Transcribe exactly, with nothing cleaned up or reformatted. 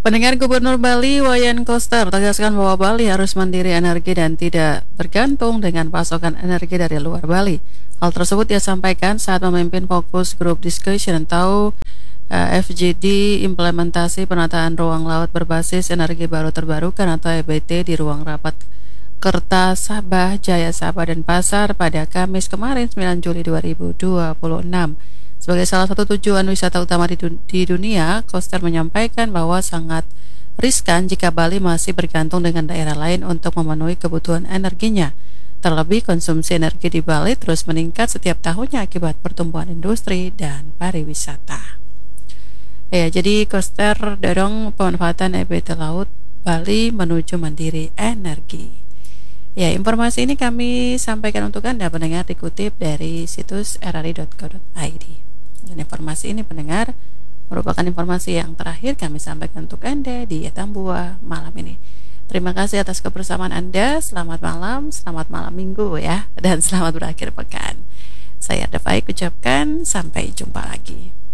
Pendengar, Gubernur Bali Wayan Koster tegaskan bahwa Bali harus mandiri energi dan tidak tergantung dengan pasokan energi dari luar Bali. Hal tersebut ia sampaikan saat memimpin fokus group discussion atau uh, F G D implementasi penataan ruang laut berbasis energi baru terbarukan atau E B T di ruang rapat Kerta Sabah, Jaya Sabah dan Pasar pada Kamis kemarin sembilan Juli dua ribu dua puluh enam. Sebagai salah satu tujuan wisata utama di, dun- di dunia, Koster menyampaikan bahwa sangat riskan jika Bali masih bergantung dengan daerah lain untuk memenuhi kebutuhan energinya. Terlebih konsumsi energi di Bali terus meningkat setiap tahunnya akibat pertumbuhan industri dan pariwisata. Ya, jadi Koster dorong pemanfaatan E B T laut Bali menuju mandiri energi. Ya, informasi ini kami sampaikan untuk Anda pendengar, dikutip dari situs r r i dot co dot i d. Dan informasi ini pendengar merupakan informasi yang terakhir kami sampaikan untuk Anda di Etambua malam ini. Terima kasih atas kebersamaan Anda. Selamat malam, selamat malam minggu ya, dan selamat berakhir pekan. Saya Arda Faik ucapkan sampai jumpa lagi.